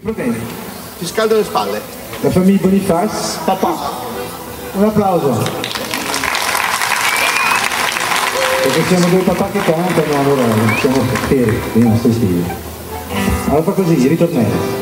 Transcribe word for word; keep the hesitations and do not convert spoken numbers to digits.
Va bene. Ti scaldo le spalle. La famiglia Bonifaz, papà. Un applauso. Perché siamo due papà che cantano, allora siamo per i nostri stili. Allora fa così, ritornello.